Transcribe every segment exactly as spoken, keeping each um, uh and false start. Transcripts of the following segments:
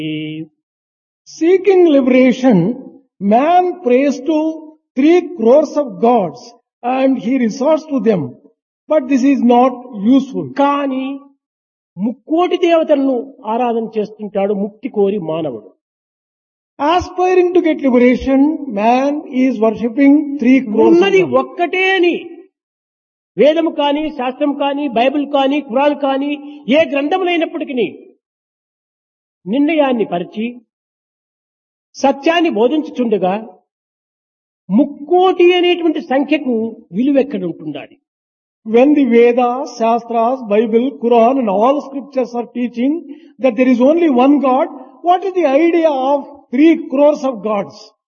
Seeking liberation, man prays to three crores of gods and he resorts to them. But this is not useful. కానీ ముక్కోటి దేవతలను ఆరాధన చేస్తుంటాడు ముక్తి కోరి మానవుడు. Aspiring to get liberation, man is worshipping three crores of ఉన్నది gods. ఒక్కటే అని వేదము కానీ శాస్త్రం కానీ బైబిల్ కానీ ఖురాన్ కానీ ఏ గ్రంథములైనప్పటికీ నిర్ణయాన్ని పరిచి సత్యాన్ని బోధించుచుండగా ముక్కోటి అనేటువంటి సంఖ్యకు విలువెక్కడ ఉంటుండాలి. When the Vedas, Shastras, Bible, Quran and all scriptures are teaching that there is only one God, what is the idea of three crores of gods?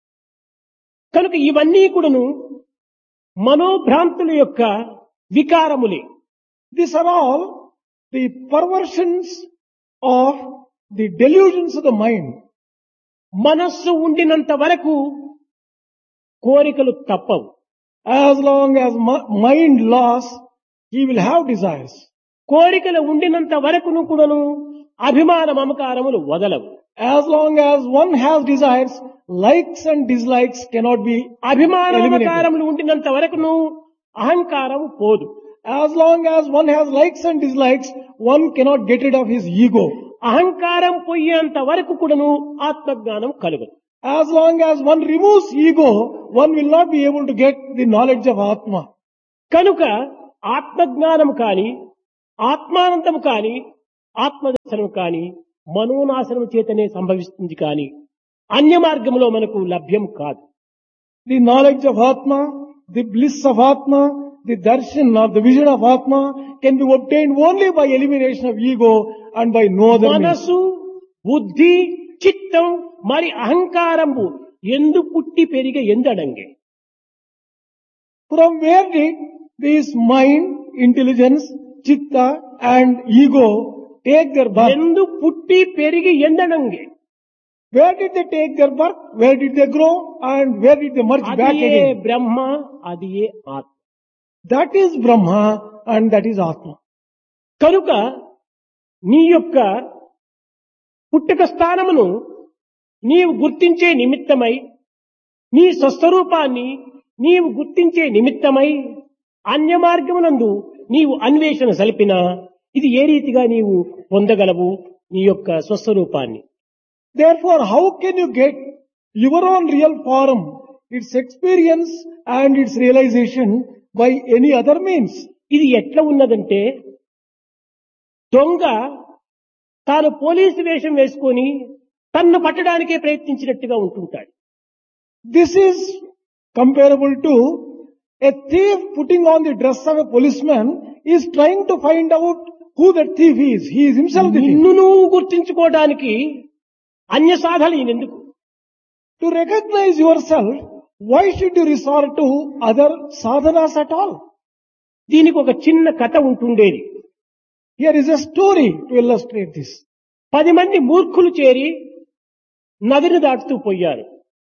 కనుక ఇవన్నీ కూడాను మనోభ్రాంతుల యొక్క వికారములే. These are all the perversions of the delusions of the mind. మనస్సు ఉండినంత వరకు కోరికలు తప్పవు. As long as mi- mind lasts, he will have desires. కోరికలు ఉండినంత వరకును కూడాను అభిమాన మమకారములు వదలవు. As long as one has desires, likes and dislikes cannot be అభిమాన eliminated. మమకారములు ఉండినంత వరకును అహంకారం పోదు. As long as one has likes and dislikes, one cannot get rid of his ego. అహంకారం పోయేంత వరకు కూడాను ఆత్మజ్ఞానం కలుగదు. As long as one removes ego, one will not be able to get the knowledge of Atma. కనుక ఆత్మజ్ఞానం కాని ఆత్మానందం కాని ఆత్మదర్శనం కాని మనోనాశనం చేతనే సంభవిస్తుంది కాని అన్య మార్గంలో మనకు లభ్యం కాదు. The knowledge of Atma, the bliss of Atma, the darshan or the vision of Atma can be obtained only by elimination of ego and by no other means. మనసు బుద్ధి చిత్తం మరి అహంకారము ఎందు పుట్టి పెరిగే ఎందడంగే. From where did this mind, intelligence, chitta and ego take their birth? ఎందు పుట్టి పెరిగి ఎందడంగే. Where did they take their birth? Where did they grow? And where did they merge back అది ఏ again? బ్రహ్మ అది ఏ ఆత్మ. That is Brahma and that is Atma. కనుక నీ యొక్క పుట్టుక స్థానమును నీవు గుర్తించే నిమిత్తమై నీ స్వస్వరూపాన్ని నీవు గుర్తించే నిమిత్తమై అన్య మార్గమునందు నీవు అన్వేషణ సలిపినా ఇది ఏ రీతిగా నీవు పొందగలవు నీ యొక్క స్వస్వరూపాన్ని. Therefore, how can you get your own real form, its experience and its realization by any other means? ఇది ఎట్లా ఉన్నదంటే దొంగ తాను పోలీసు వేషం వేసుకొని తన్ను పట్టడానికే ప్రయత్నించినట్టుగా ఉంటుంటాడు. This is comparable to a thief putting on the dress of a policeman is trying to find out who that thief is. He is himself the thief. నిన్ను నువ్వు గుర్తించుకోవడానికి అన్య సాధనలు ఎందుకు? To recognize yourself, why should you resort to other sadhanas at all? దీనికి ఒక చిన్న కథ ఉంటుండేది. Here is a story to illustrate this. పది మంది మూర్ఖులు చేరి నదిని దాటుతూ పోయారు.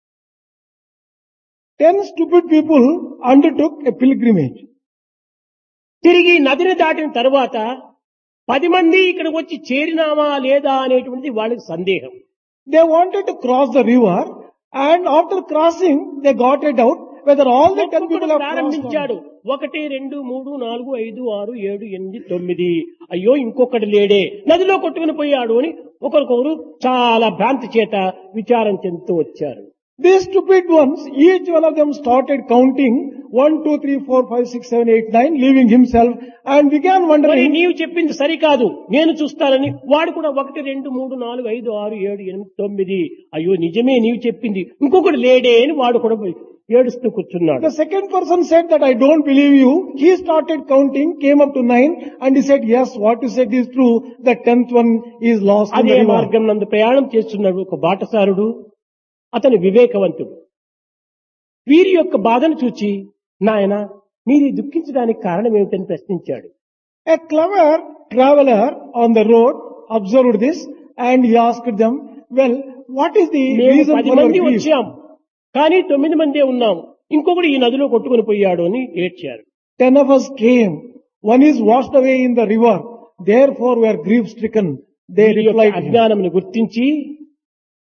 Ten stupid people undertook a pilgrimage. తిరిగి నదిని దాటిన తరువాత పది మంది ఇక్కడికి వచ్చి చేరినామా లేదా అనేటువంటిది వాళ్ళకి సందేహం. They wanted to cross the river and after crossing they got a doubt whether all the ten people ఒక్కొక్కడు have crossed. ప్రారంభించాడు. ఒకటి రెండు మూడు నాలుగు ఐదు ఆరు ఏడు ఎనిమిది తొమ్మిది అయ్యో ఇంకొకటి లేడే నదిలో కొట్టుకుని పోయాడు అని ఒకరికొకరు చాలా భ్రాంతి చేత విచారం చెందుతూ వచ్చారు. These stupid ones, each one of them started counting one, two, three, four, five, six, seven, eight, nine, leaving himself and began మరి wondering, నీవు చెప్పింది సరికాదు నేను చూస్తానని వాడు కూడా ఒకటి రెండు మూడు నాలుగు ఐదు ఆరు ఏడు ఎనిమిది తొమ్మిది అయ్యో నిజమే నీవు చెప్పింది ఇంకొకటి లేడే అని వాడు కూడా ఏడుస్తూ కూర్చున్నాడు. the second person said that I don't believe you. He started counting, came up to nine and he said, yes, what you said is true. The tenth one is lost in అదే the river. మార్గం నందు ప్రయాణం చేస్తున్నాడు ఒక బాటసారుడు. అతను వివేకవంతుడు. వీరి యొక్క బాధను చూచి నాయన మీరు దుఃఖించడానికి కారణం ఏమిటని ప్రశ్నించాడు. A clever traveler on the road observed this and he asked them, well, what is the మేము reason పది for your మంది grief? వచ్చాం కానీ తొమ్మిది మందే ఉన్నాం ఇంకొకటి ఈ నదిలో కొట్టుకుని పోయాడు అని ఏడ్చారు. Ten of us came. One is washed away in the river. Therefore we are grief stricken. They వీరి యొక్క replied to him. అజ్ఞానమును గుర్తించి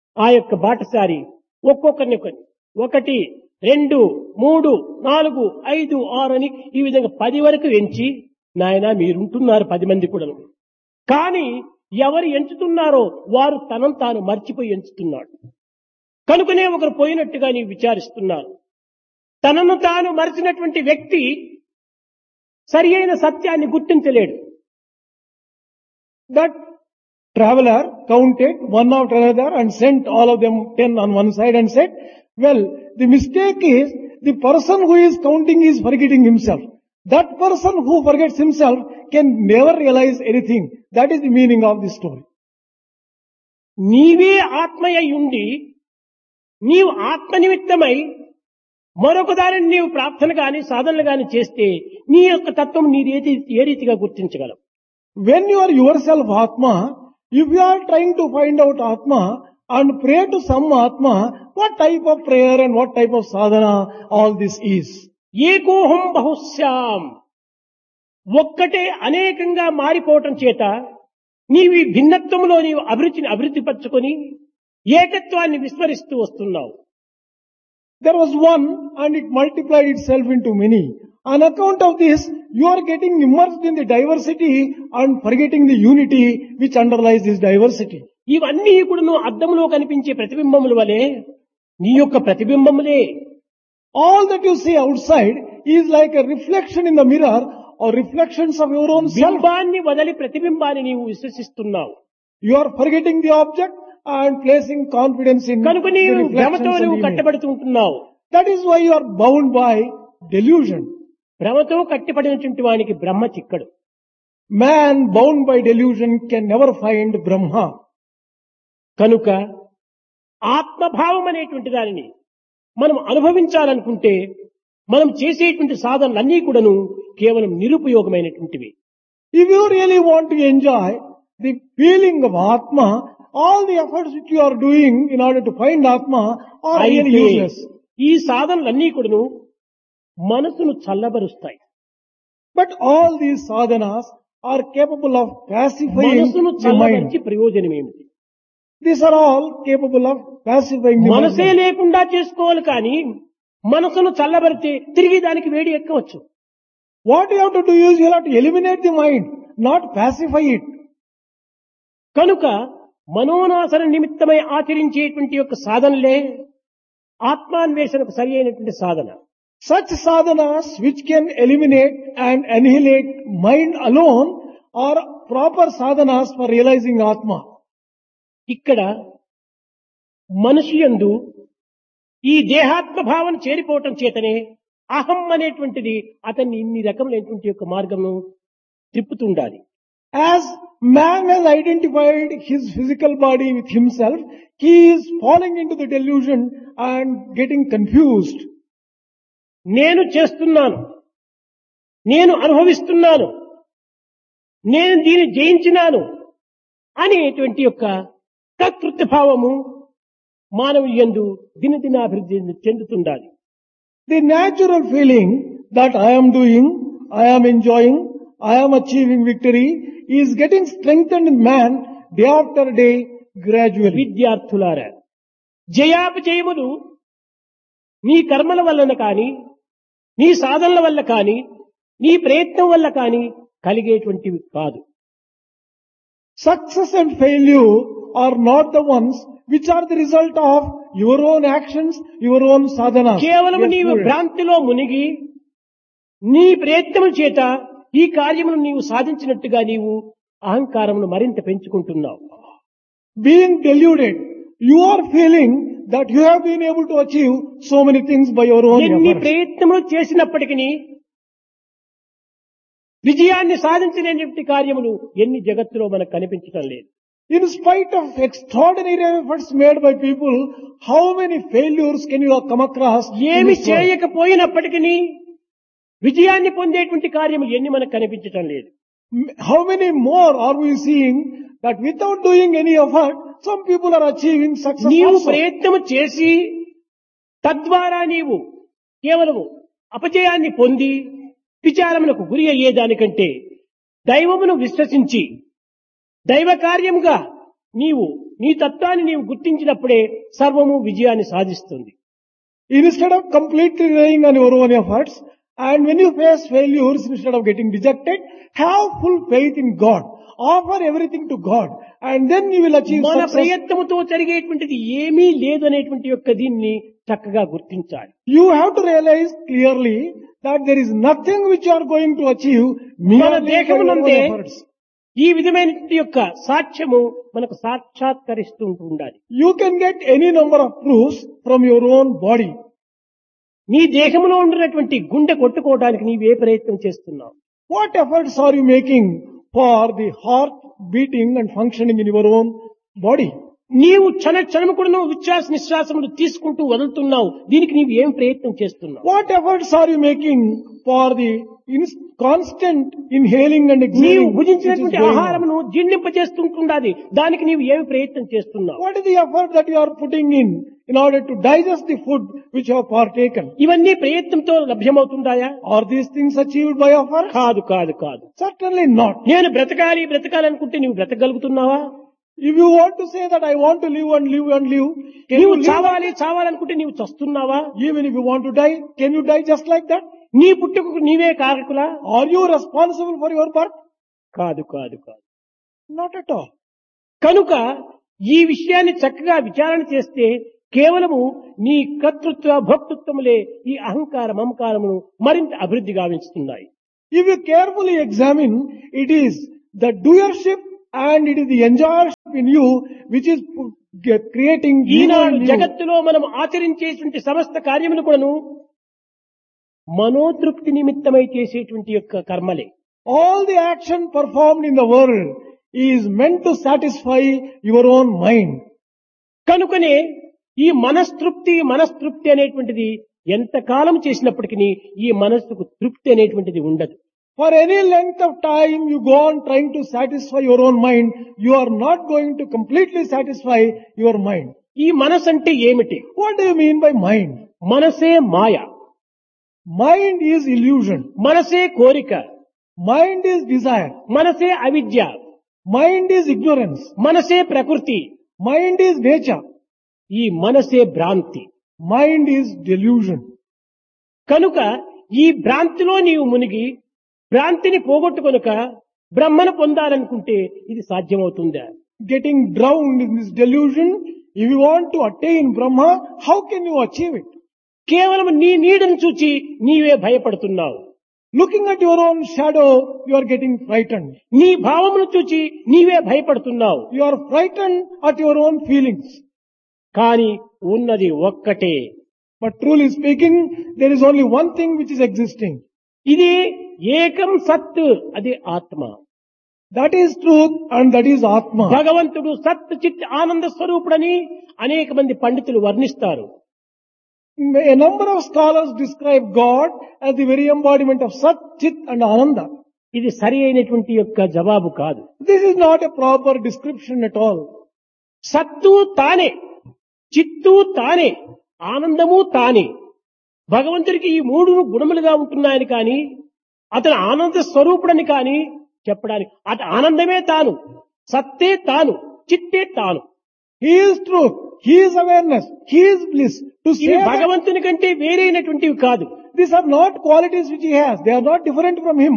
ఆ యొక్క బాటసారి ఒక్కొక్కరిని ఒకరిని ఒకటి రెండు మూడు నాలుగు ఐదు ఆరు అని ఈ విధంగా పది వరకు ఎంచి నాయన మీరుంటున్నారు పది మంది కూడా. కానీ ఎవరు ఎంచుతున్నారో వారు తనను తాను మర్చిపోయి ఎంచుతున్నాడు. కనుకనే ఒకరు పోయినట్టుగా నీవు విచారిస్తున్నారు. తనను తాను మరిచినటువంటి వ్యక్తి సరి అయిన సత్యాన్ని గుర్తించలేడు. That traveler counted one after another and sent all of them ten on one side and said, well, the mistake is the person who is counting is forgetting himself. That person who forgets himself can never realize anything. That is the meaning of this story. నీవే ఆత్మయై ఉండి నీవు ఆత్మ నిమిత్తమై మరొక దానిని నీవు ప్రార్థన గాని సాధనలు గాని చేస్తే నీ యొక్క తత్వం నీ రీతి ఏ రీతిగా గుర్తించగలవు? When you are yourself Atma, if you are trying to find out Atma and pray to some Atma, what type of prayer and what type of sadhana all this is? ఏకోహం బహుశ్యాం, ఒక్కటే అనేకంగా మారిపోవటం చేత నీవు ఈ భిన్నత్వంలో నీవు అభిరుచిని అభివృద్ధి పరచుకొని ఏకత్వాన్ని విస్మరిస్తూ వస్తున్నావు. There was one and it multiplied itself into many. On account of this, you are getting immersed in the diversity and forgetting the unity which underlies this diversity. ఇవన్నీ కూడా నువ్వు అద్దంలో కనిపించే ప్రతిబింబముల వలె నీ యొక్క ప్రతిబింబములే. All that you see outside is like a reflection in the mirror or reflections of your own self. బింబాన్ని వదలి ప్రతిబింబాన్ని నీవు విశ్వసిస్తున్నావు. You are forgetting the object and placing confidence in కనుక the నీవు reflections భ్రమతో of the నువ్వు image. కట్టబడుతూ ఉంటున్నావు. That is why you are bound by delusion. భ్రమతో కట్టిపడినటువంటి వానికి బ్రహ్మ చిక్కడు. Man bound by delusion can never find Brahma. కనుక ఆత్మభావం అనేటువంటి దానిని మనం అనుభవించాలనుకుంటే మనం చేసేటువంటి సాధనలన్నీ కూడాను కేవలం నిరుపయోగమైనటువంటివి. If you really want to enjoy the feeling of Atma, all the efforts which you are doing in order to find Atma are really అయితే useless. ఈ సాధనలన్నీ కూడాను మనసును చల్లబరుస్తాయి. But all these sadhanas are capable of pacifying మనసును the చల్లబరిచి mind. ప్రయోజనం ఏమిటి? These are all capable of pacifying the మనసే mind. లేకుండా చేసుకోవాలి కానీ మనసును చల్లబరితే తిరిగి దానికి వేడి ఎక్కవచ్చు. What you have to do is you have to eliminate the mind, not pacify it. కనుక మనోనాశన నిమిత్తమై ఆచరించేటువంటి యొక్క సాధనలే ఆత్మాన్వేషణకు సరి అయినటువంటి సాధన. Such sadhanas which can eliminate and annihilate mind alone are proper sadhanas for realizing Atma. ఇక్కడ మనిషి యందు ఈ దేహాత్మ భావన చేరిపోవటం చేతనే అహం అనేటువంటిది అతన్ని ఇన్ని రకములైనటువంటి యొక్క మార్గము తిప్పుతుండాలి. As man has identified his physical body with himself, he is falling into the delusion and getting confused. నేను చేస్తున్నాను, నేను అనుభవిస్తున్నాను, నేను దీన్ని జయించినాను అనేటువంటి యొక్క కర్తృత్వ భావము మానవుని యందు దినదినాభివృద్ధి చెందుతుండాలి. The natural feeling that I am doing, I am enjoying, I am achieving victory is getting strengthened in man day after day gradually. విద్యార్థులారా, జయాపజయములు నీ కర్మల వలన కాని నీ సాధనల వల్ల కాని నీ ప్రయత్నం వల్ల కాని కలిగేటువంటివి కాదు. Success and failure are not the ones which are the result of your own actions, your own sadhana. కేవలం నీవు భ్రాంతిలో మునిగి నీ ప్రయత్నం చేత ఈ కార్యమును నీవు సాధించినట్టుగా నీవు అహంకారమును మరింత పెంచుకుంటున్నావు. Being deluded, you are feeling that you have been able to achieve so many things by your own ఎన్ని efforts. ప్రయత్నములు చేసినప్పటికీ విజయాన్ని సాధించినటువంటి కార్యములు ఎన్ని జగత్తులో మనకు కనిపించడం లేదు. In spite of extraordinary efforts made by people, how many failures can you come across? in ఏమి this world? చేయకపోయినప్పటికీ విజయాన్ని పొందేటువంటి కార్యము ఎన్ని మనకు కనిపించటం లేదు. How many more are we seeing that without doing any effort, some people are achieving success నీవు also? ప్రయత్నము చేసి తద్వారా నీవు కేవలము అపజయాన్ని పొంది విచారములకు గురి అయ్యేదానికంటే దైవమును విశ్వసించి దైవ కార్యముగా నీవు నీ తత్వాన్ని నీవు గుర్తించినప్పుడే సర్వము విజయాన్ని సాధిస్తుంది. Instead of completely relying on your own efforts, and when you face failures, instead of getting dejected, have full faith in God. Offer everything to God, and then you will achieve మన success. ప్రయత్నముతో జరిగేటువంటిది ఏమీ లేదు అనేటువంటి యొక్క దీన్ని చక్కగా గుర్తించాలి. You have to realize clearly that there is nothing which you are going to achieve మన merely by your own దేహమునందే efforts. ఈ విధమైన యొక్క సాక్ష్యము మనకు సాక్షాత్కరిస్తూ ఉండాలి. You can get any number of proofs from your own body. నీ దేహంలో ఉండినటువంటి గుండె కొట్టుకోవడానికి నీవే ప్రయత్నం చేస్తున్నావు? What efforts are you making for the heart beating and functioning in your own body? నీవు క్షణ క్షణము కూడా ఉచ్ఛ్వాస నిశ్వాసములు తీసుకుంటూ వదులుతున్నావు. దీనికి నీవు ఏం ప్రయత్నం చేస్తున్నావు? What efforts are you making for the ins- constant inhaling and నీవు exhaling? which is భుజించినటువంటి going on? ఆహారమును జీర్ణింపజేస్తుంటుండాలి. దానికి నీవు ఏమి ప్రయత్నం చేస్తున్నావు? What is the effort that you are putting in in order to digest the food which you have partaken? ఇవన్నీ ప్రయత్నంతో లభ్యమవుతుంటాయా? Are these things achieved by effort? కాదు కాదు కాదు. Certainly not. నేను బ్రతకాలి బ్రతకాలనుకుంటే నీవు బ్రతకగలుగుతున్నావా? If you want to say that I want to live and live and live, can నీవు you live? చావాలి చావాలనుకుంటే నీవు చస్తున్నావా? Even if you want to die, can you die just like that? నీ పుట్టుకకు నీవే కారకులా? Are you responsible for your birth? కాదు కాదు కాదు. Not at all. కనుక ఈ విషయాన్ని చక్కగా విచారణ చేస్తే కేవలము నీ కర్తృత్వ భోక్తృత్వములే ఈ అహంకార మమకారమును మరింత అభివృద్ధి గావిస్తున్నాయి. If you carefully examine, it is the doership and it is the enjoyership in you which is pu- ge- creating ego Eenadu in you. జగత్తులో మనం ఆచరించేటువంటి సమస్త కార్యములు కూడాను మనోతృప్తి నిమిత్తమై చేసేటువంటి యొక్క కర్మలే. All the action performed in the world is meant to satisfy your own mind. కనుకనే ఈ మనస్తృప్తి మనస్తృప్తి అనేటువంటిది ఎంత కాలం చేసినప్పటికీ ఈ మనస్సుకు తృప్తి అనేటువంటిది ఉండదు. For any length of time you go on trying to satisfy your own mind, you are not going to completely satisfy your mind. ఈ మనసు అంటే ఏమిటి? What do you mean by mind? మనసే మాయ, Mind is illusion. మనసే కోరిక, Mind is desire. మనసే అవిద్య, Mind is ignorance. మనసే ప్రకృతి, Mind is nature. ఈ మనసే భ్రాంతి. Mind is delusion. కనుక ఈ భ్రాంతిలో నీవు మునిగి భ్రాంతిని పోగొట్టుకొనక బ్రహ్మను పొందాలనుకుంటే ఇది సాధ్యమవుతుందా? Getting drowned in this delusion, if you want to attain Brahma, how can you achieve it? కేవలం నీ నీడను చూచి నీవే భయపడుతున్నావు. Looking at your own shadow, you are getting frightened. నీ భావమును చూచి నీవే భయపడుతున్నావు. You are frightened at your own feelings. కాని ఉన్నది ఒక్కటే. But truly speaking, there is only one thing which is existing. ఇది ఏకం సత్, అది ఆత్మ. That is truth and that is Atma. భగవంతుడు సత్ చిత్ ఆనంద స్వరూపుడని అనేక మంది పండితులు వర్ణిస్తారు. A number of scholars describe God as the very embodiment of Sat, Chit and Ananda. ఇది సరి అయినటువంటి యొక్క జవాబు కాదు. This is not a proper description at all. సత్తు తానే, చిత్తు తానే, ఆనందము తానే. భగవంతుడికి ఈ మూడు గుణములుగా ఉంటున్నాయని కాని అతను ఆనంద స్వరూపుడని కాని చెప్పడానికి, అటు ఆనందమే తాను, సత్తే తాను, చిత్తే తాను. He is truth. He is awareness. He is bliss. To say ఇవి that భగవంతుని కంటే వేరైనటువంటివి కాదు. these are not qualities which he has. They are not different from him.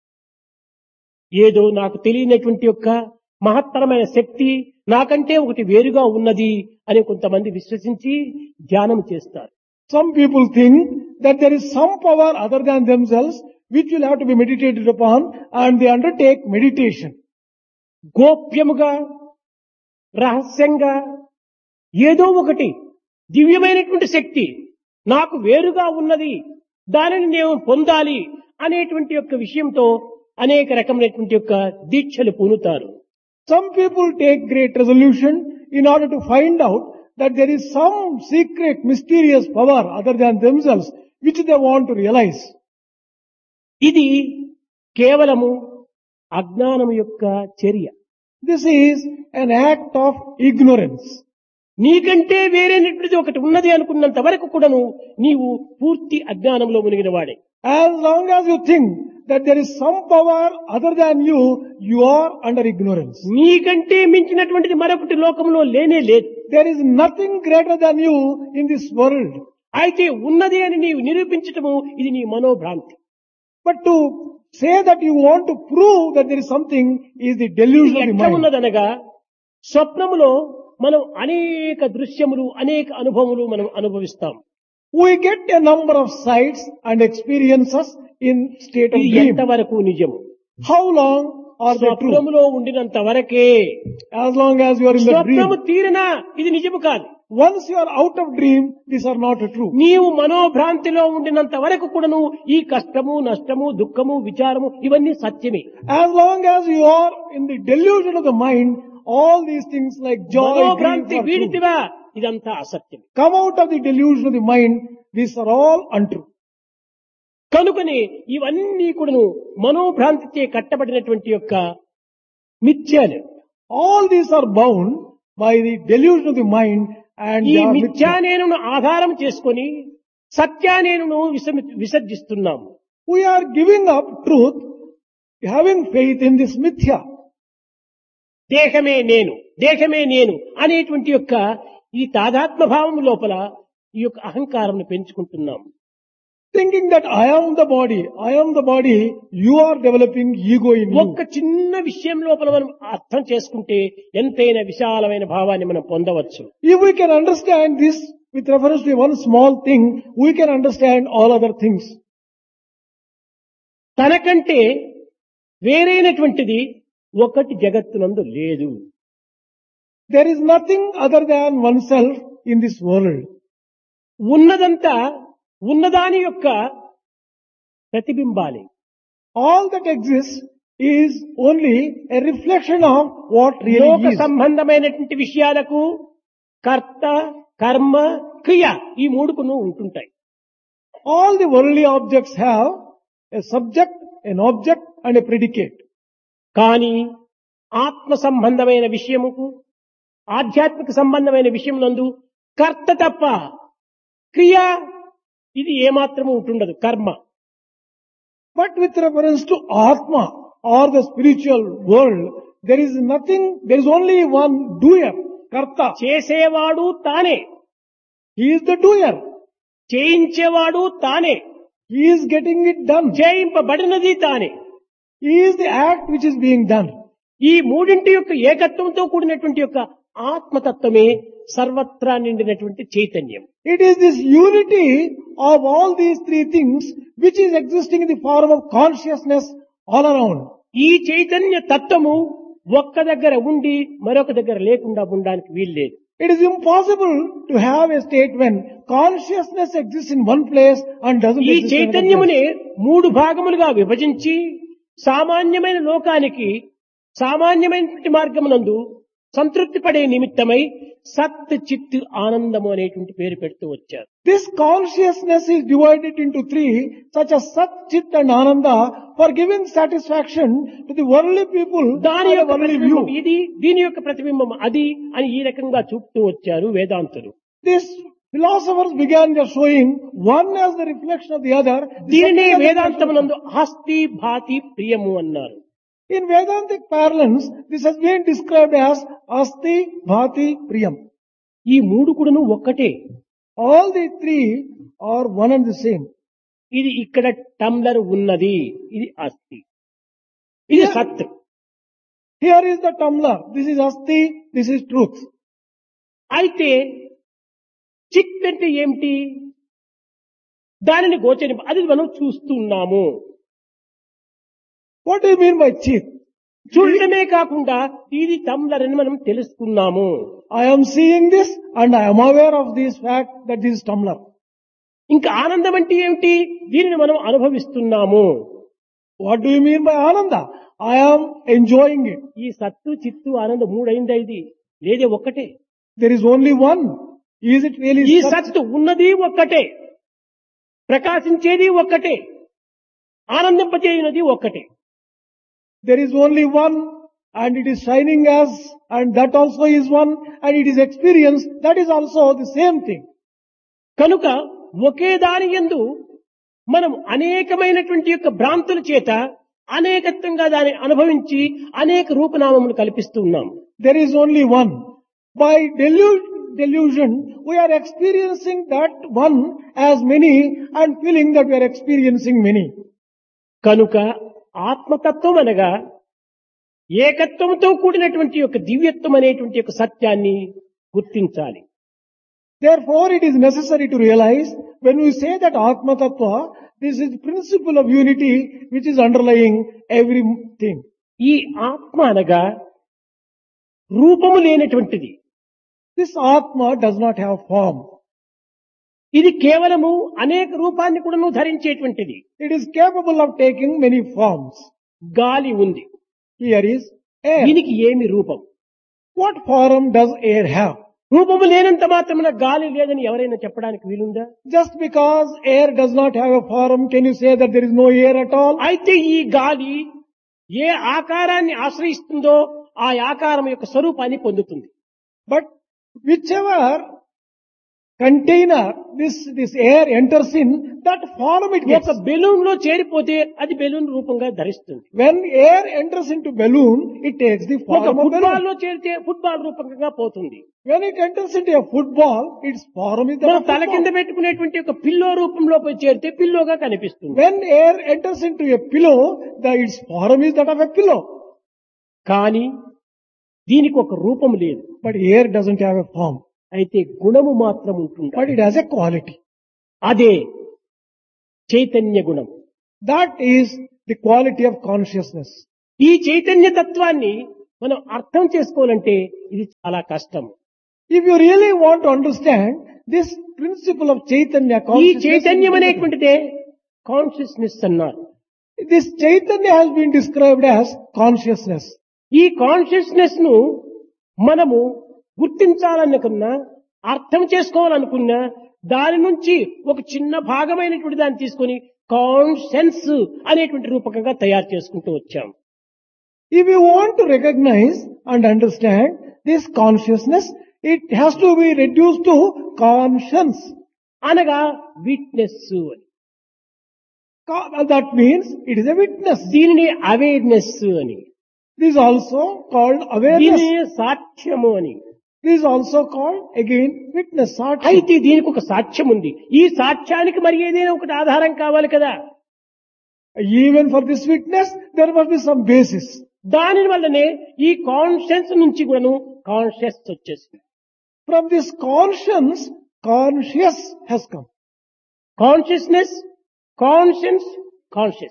ఏదో నాకు తెలియనటువంటి యొక్క మహత్తరమైన శక్తి నాకంటే ఒకటి వేరుగా ఉన్నది అని కొంతమంది విశ్వసించి ధ్యానం చేస్తారు. Some people think that there is some power other than themselves which will have to be meditated upon, and they undertake meditation. గోప్యముగా రహస్యంగా ఏదో ఒకటి దివ్యమైనటువంటి శక్తి నాకు వేరుగా ఉన్నది, దానిని నేను పొందాలి అనేటువంటి యొక్క విషయంతో అనేక రకమైనటువంటి యొక్క దీక్షలు పూనుతారు. Some people take great resolution in order to find out that there is some secret, mysterious power other than themselves which they want to realize. ఇది కేవలము అజ్ఞానం యొక్క చర్య. This is an act of ignorance. నీకంటే వేరేనటువంటిది ఒకటి ఉన్నది అనుకున్నంత వరకు కూడాను నీవు పూర్తి అజ్ఞానంలో మునిగిన వాడే. As long as you think that there is some power other than you, you are under ignorance. నీకంటే మించినటువంటిది మరొకటి లోకంలో లేనే లేదు. There is nothing greater than you in this world. అయితే ఉన్నది అని నీవు నిరూపించటము ఇది నీ మనోభ్రాంతి. But to say that you want to prove that there is something is the delusion of the ఎట్లా mind. ఉన్నదనగా స్వప్నములో మనం అనేక దృశ్యములు అనేక అనుభవములు మనం అనుభవిస్తాం. We get a number of sights and experiences in state of ఇది dream. ఎంతవరకు నిజము? How long are they true? స్వప్నములో ఉండినంత వరకే. As long as you are in the స్వప్నము dream. తీరినా ఇది నిజము కాదు. Once you are out of dream, these are not true. నీవు మనోభ్రాంతిలో ఉండినంత వరకు కూడాను ఈ కష్టము నష్టము దుఃఖము విచారము ఇవన్నీ సత్యమే. As long as you are in the delusion of the mind, all these things like joy, grief మనోభ్రాంతి are true. వీడితివా ఇదంతా అసత్యం. Come out of the delusion of the mind, these are all untrue. కనుకనే ఇవన్నీ కూడాను మనోభ్రాంతిచే కట్టబడినటువంటి యొక్క మిథ్యాలు. All these are bound by the delusion of the mind and ఈ they are మిథ్యా mithya. నేనును ఆధారం చేసుకొని సత్యానేనును విసమి- విసర్జిస్తున్నాము. We are giving up truth, having faith in this mithya. దేహమే నేను దేహమే నేను అనేటువంటి యొక్క ఈ తాదాత్మ భావం లోపల ఈ యొక్క అహంకారం పెంచుకుంటున్నాం. Thinking that I am the body, I am the body, you are developing ego in you. ఒక్క చిన్న విషయం లోపల మనం అర్థం చేసుకుంటే ఎంతైనా విశాలమైన భావాన్ని మనం పొందవచ్చు. If we can understand this with reference to one small thing, we can understand all other things. తనకంటే వేరైనటువంటిది ఒకటి జగత్తునందు లేదు. There is nothing other than oneself in this world. ఉన్నదంతా ఉన్నదాని యొక్క ప్రతిబింబాలే. All that exists is only a reflection of what really లోక is. సంబంధమైనటువంటి విషయాలకు కర్త కర్మ క్రియ ఈ మూడుకును ఉంటుంటాయి. All the worldly objects have a subject, an object and a predicate. కానీ ఆత్మ సంబంధమైన విషయముకు ఆధ్యాత్మిక సంబంధమైన విషయం నందు కర్త తప్ప క్రియ ఇది ఏమాత్రము ఉంటుండదు. కర్మ. But with reference to Atma or the spiritual world, there is nothing, there is only one doer, Karta. చేసేవాడు తానే, He is the doer. చేయించేవాడు తానే, He is getting it done. చేయింపబడినది తానే. He is the act which is being done. ఈ మూడింటి యొక్క ఏకత్వంతో కూడినటువంటి యొక్క ఆత్మతత్వమే సర్వత్రా నిండినటువంటి చైతన్యం. It is this unity of all these three things which is existing in the form of consciousness all around. ఈ చైతన్య తత్వము ఒక్క దగ్గర ఉండి మరొక దగ్గర లేకుండా ఉండడానికి వీల్లేదు. It is impossible to have a state when consciousness exists in one place and doesn't ఈ exist in another place. చైతన్యమునే మూడు భాగములుగా విభజించి సామాన్యమైన లోకానికి సామాన్యమైనటువంటి మార్గమునందు సంతృప్తి పడే నిమిత్తమై సత్ చిత్ ఆనందము అనేటువంటి పేరు పెడుతూ వచ్చారు. This consciousness is divided into three, such as Sat, Chit and Ananda, for giving satisfaction to the worldly people దాని and the యొక్క worldly ప్రతిబింబం view. ఇది, దీని యొక్క ప్రతిబింబం అది అని ఈ రకంగా చూపుతూ వచ్చారు వేదాంతులు. These philosophers began their showing one as the reflection of the other. the దీనినే second as the వేదాంతమునందు ఆస్తి భాతి ప్రియము అన్నారు. In Vedantic parlance, this has been described as Asti, Bhati, Priyam. ఈ మూడు కూడాను ఒక్కటే. All the three are one and the same. ఇది ఇక్కడ టంబ్లర్ ఉన్నది, ఇది ఆస్తి, ఇది Yeah. సత్. Here is the tumbler. This is Asti, this is truth. అయితే చిత్ అంటే ఏమిటి? దానిని గోచరింప అది మనం చూస్తున్నాము. What do you mean by Chit? చూడటమే కాకుండా ఇది టంబ్లర్ అని మనం తెలుసుకున్నాము. I am seeing this and I am aware of this fact that this is tumbler. ఇంకా ఆనందం అంటే ఏమిటి? దీనిని మనం అనుభవిస్తున్నాము. What do you mean by Ananda? I am enjoying it. ఈ సత్తు చిత్తు ఆనందం మూడైంది ఇది లేదే ఒక్కటే. There is only one. Is it really ఈ Sat? సత్తు ఉన్నది ఒక్కటే, ప్రకాశించేది ఒక్కటే, ఆనందింపజేయునది ఒక్కటే. There is only one and it is shining as, and that also is one, and it is experience, that is also the same thing. కనుక ఒకే దాని యందు మనం అనేకమైనటువంటి యొక్క భ్రాంతుల చేత అనేకత్వంగా దాన్ని అనుభవించి అనేక రూపనామములు కల్పిస్తూ ఉన్నాం. There is only one. By delu- delusion, we are experiencing that one as many and feeling that we are experiencing many. కనుక ఆత్మతత్వం అనగా ఏకత్వంతో కూడినటువంటి యొక్క దివ్యత్వం అనేటువంటి యొక్క సత్యాన్ని గుర్తించాలి. Therefore, it is necessary to realize when we say that Atma Tattva, this is the principle of unity which is underlying everything. ఈ ఆత్మ అనగా రూపము లేనటువంటిది. This Atma does not have form. ఇది కేవలము అనేక రూపాన్ని కూడా ధరించేటువంటిది. It is capable of taking many forms. గాలి ఉంది. Here is air. దీనికి ఏమి రూపం? What form does air have? రూపము లేనంత మాత్రమున గాలి లేదని ఎవరైనా చెప్పడానికి వీలుందా? Just because air does not have a form, can you say that there is no air at all? అయితే ఈ గాలి ఏ ఆకారాన్ని ఆశ్రయిస్తుందో ఆ ఆకారం యొక్క స్వరూపాన్ని పొందుతుంది. But whichever container this, this air enters in, that form it gets. ఒక బెలూన్ లో చేరిపోతే అది బెలూన్ రూపంగా ధరిస్తుంది. When air enters into balloon, it takes the ఒక form of ఫుట్బాల్ balloon. లో చేరితే ఫుట్బాల్ రూపంగా పోతుంది. When it enters into a football, its form is that మనం of తల కింద football. పెట్టుకునేటువంటి ఒక పిల్లో రూపంలో పోయి చేరితే పిల్లోగా కనిపిస్తుంది. When air enters into a pillow, the, its form is that of a pillow. కానీ దీనికి ఒక రూపం లేదు. But air doesn't have a form. అయితే గుణము మాత్రం ఉంటుంది. But it has a quality. అదే చైతన్య గుణం. That is the quality of consciousness. ఈ చైతన్య తత్వాన్ని మనం అర్థం చేసుకోవాలంటే ఇది చాలా కష్టం. If you really want to understand this principle of Chaitanya, ఈ consciousness, చైతన్యం అనేటువంటిదే కాన్షియస్నెస్ అన్నారు. this Chaitanya has been described as consciousness. ఈ కాన్షియస్నెస్ ను మనము గుర్తించాలనుకున్నా అర్థం చేసుకోవాలనుకున్నా దాని నుంచి ఒక చిన్న భాగమైనటువంటి దాన్ని తీసుకొని కాన్షియన్స్ అనేటువంటి రూపకంగా తయారు చేసుకుంటూ వచ్చాం. If you want to recognize and understand this consciousness, it has to be reduced to conscience. అనగా విట్నెస్ అని. Co- That means it is a witness. దీనిని అవేర్నెస్ అని, This is also called awareness. దీనిని సాక్ష్యము అని. This is also called again witness. Sakshi. అయితే దీనికి ఒక సాక్ష్యం ఉంది. ఈ సాక్ష్యానికి మరి ఏదైనా ఒకటి ఆధారం కావాలి కదా. Even for this witness, there must be some basis. దాని వల్లనే ఈ కాన్షియన్స్ నుంచి కూడాను కాన్షియస్ వచ్చేసింది. From this conscience, conscious has come. Consciousness, conscience, conscious.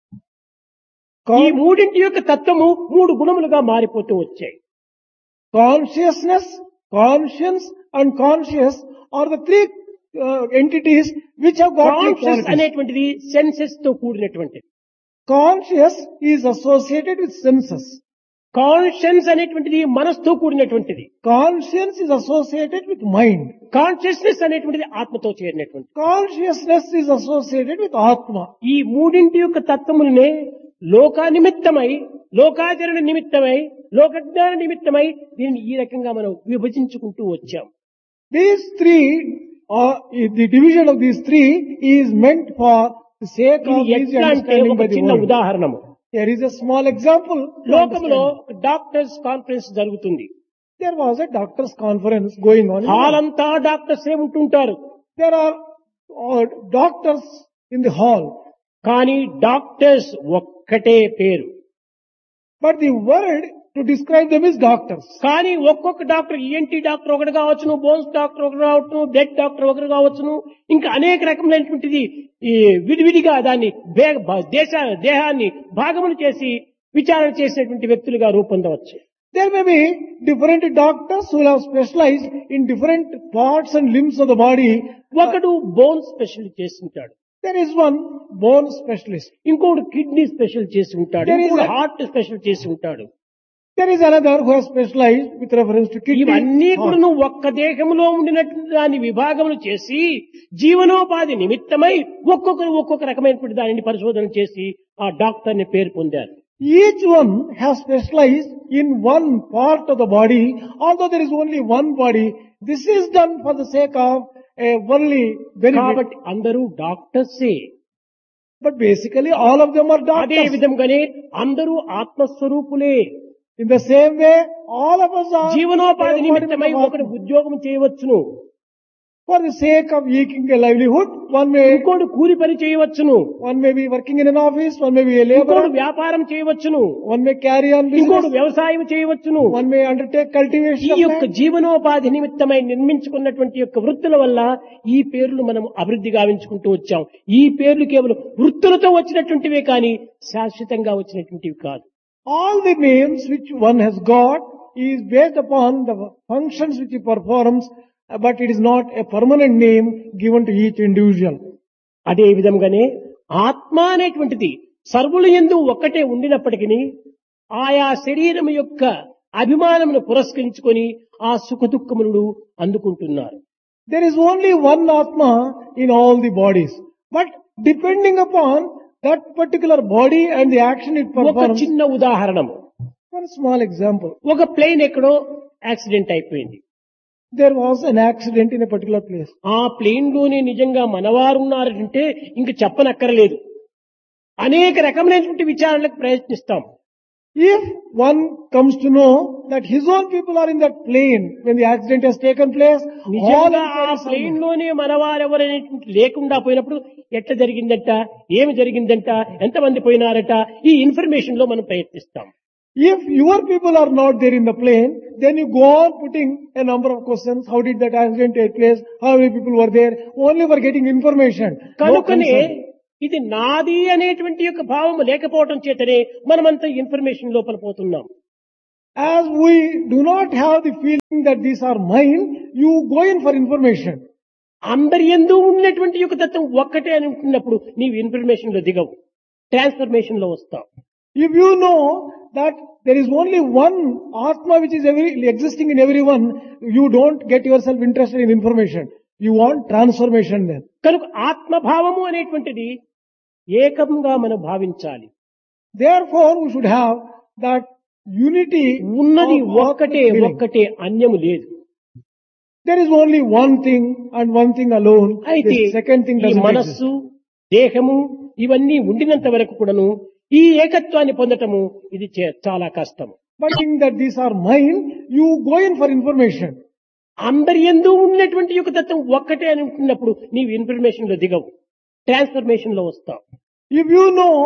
ఈ Con- మూడింటి యొక్క తత్వము మూడు గుణములుగా మారిపోతూ వచ్చాయి. consciousness, conscience and conscious are the three uh, entities which have got three conscious qualities. అనేటువంటిది సెన్సెస్ తో కూడినటువంటిది. Conscious is associated with senses. Conscience అనేటువంటిది మనస్సుతో కూడినటువంటిది. Conscience is associated with mind. Consciousness అనేటువంటిది ఆత్మతో చేరినటువంటి. Consciousness is associated with Atma. ఈ మూడింటి యొక్క తత్వములనే లోక నిమిత్తమై, లోకాచరణ నిమిత్తమై, లోకజ్ఞాన నిమిత్తమై దీనిని ఈ రకంగా మనం విభజించుకుంటూ వచ్చాం. These three, or the division of these three is meant for the sake ఇది of easy ఎట్లా అంటే understanding ఒక by the చిన్న world. ఉదాహరణము. Here is a small example. to లోకంలో understand. డాక్టర్స్ కాన్ఫరెన్స్ జరుగుతుంది. There was a doctor's conference going on. Hall అంతా doctors ఏ ఉంటుంటారు. There are uh, doctors in the hall. కానీ doctors ఒక్కటే పేరు. But the word to describe them is doctors. కానీ ఒక్కొక్క doctor ENT doctor ఒకటి కావచ్చును, బోన్స్ డాక్టర్ ఒకటి కావచ్చును, బ్లడ్ డాక్టర్ ఒకటి కావచ్చును, ఇంకా అనేక రకములైనటువంటిది ఈ విడివిడిగా దాన్ని బే- బ- దేశ దేహాన్ని భాగములు చేసి విచారణ చేసినటువంటి వ్యక్తులుగా రూపొందవచ్చు. There may be different doctors who have specialized in different parts and limbs of the body. ఒకడు బోన్ స్పెషల్ చేసి ఉంటాడు, There is one bone specialist. ఇంకోడు కిడ్నీ స్పెషల్ చేసి ఉంటాడు, There is ఇంకోడు a- హార్ట్ స్పెషల్ చేసి ఉంటాడు. There is another who has specialized with reference to kidney. ఇవన్నీ heart. కూడా నువ్వు ఒక్క దేహంలో ఉండినట్టు దాన్ని విభాగములు చేసి జీవనోపాధి నిమిత్తమై ఒక్కొక్కరు ఒక్కొక్క రకమైనటువంటి దానిని పరిశోధన చేసి ఆ డాక్టర్ ని పేరు పొందారు. Each one has specialized in one part of the body, although there is only one body. This is done for the sake of a worldly benefit. కాబట్టి అందరూ డాక్టర్సే. But basically all of them are అదే doctors. విధంగానే అందరూ ఆత్మస్వరూపులే. In the same way, all of us are జీవనోపాధి నిమిత్తమై embodiment of ఒకడు Atma. ఉద్యోగం చేయవచ్చును, For the sake of eking a livelihood, one may ఇంకోడు కూలి పని చేయవచ్చును, one may be working in an office, one may be a ఇంకోడు laborer, వ్యాపారం చేయవచ్చును, one may carry on ఇంకోడు business, వ్యవసాయం చేయవచ్చును. one may undertake cultivation ఈ of యొక్క land. జీవనోపాధి నిమిత్తమై నిర్మించుకున్నటువంటి యొక్క వృత్తుల వల్ల ఈ పేర్లు మనం అభివృద్ధి గావించుకుంటూ వచ్చాం. ఈ పేర్లు కేవలం వృత్తులతో వచ్చినటువంటివే కానీ శాశ్వతంగా వచ్చినటువంటివి కాదు. All the names which one has got is based upon the functions which he performs, but it is not a permanent name given to each individual. అదే విధంగానే ఆత్మ అనేటువంటిది సర్వుల యందు ఒక్కటే ఉండినప్పటికీ ఆయా శరీరం యొక్క అభిమానమును పురస్కరించుకొని ఆ సుఖ దుఃఖములను అందుకుంటున్నారు. There is only one Atma in all the bodies, but depending upon that particular body and the action it ఒక performs. చిన్న ఉదాహరణము, One small example. ఒక ప్లేన్ ఎక్కడో యాక్సిడెంట్ అయిపోయింది. There was an accident in a particular place. ఆ plane లోనే నిజంగా మనవారు ఉన్నారంటే ఇంక చెప్పనక్కర్లేదు. అనేక రకమైనటువంటి విచారణలకు ప్రయత్నిస్తాం. If one comes to know that his own people are in that plane when the accident has taken place, all నిజంగా ఆ inquiries are ప్లేన్ made. లోనే మనవారెవరైనటువంటి లేకుండా పోయినప్పుడు ఎట్లా జరిగిందంట, ఏమి జరిగిందంట, ఎంతమంది పోయినారట, ఈ ఇన్ఫర్మేషన్ లో మనం ప్రయత్నిస్తాం. If your people are not there in the plane, then you go on putting a number of questions. How did that accident take place? How many people were there? Only for getting information. No కనుకనే concern. ఇది నాది అనేటువంటి యొక్క భావం లేకపోవడం చేతనే మనమంతా information లోపల పోతున్నాం. As we do not have the feeling that these are mine, you go in for information. అందరి యందు ఉన్నటువంటి యొక్క తత్వం ఒక్కటే అని ఉంటున్నప్పుడు నీవు ఇన్ఫర్మేషన్ లో దిగవు, ట్రాన్స్ఫర్మేషన్ లో వస్తావు. If you know that there is only one Atma which is every, existing in everyone, you don't get yourself interested in information. You want transformation then. కనుక ఆత్మభావము అనేటువంటిది ఏకంగా మనం భావించాలి. Therefore, we should have that unity. ఉన్నది of ఒక్కటే Atma feeling. ఒక్కటే, అన్యము లేదు. There is only one thing and one thing alone. అయితే The second thing ఈ doesn't exist. మనస్సు, దేహము ఇవన్నీ ఉండినంత వరకు కూడాను ఈ ఏకత్వాన్ని పొందటము ఇది చే- చాలా కష్టం. But think that these are mine, you go in for information. అందరి యందు ఉన్నటువంటి యొక్క తత్వం ఒక్కటే అని ఉంటున్నప్పుడు నీవు ఇన్ఫర్మేషన్ లో దిగవు, ట్రాన్స్ఫర్మేషన్ లో వస్తావు. If you know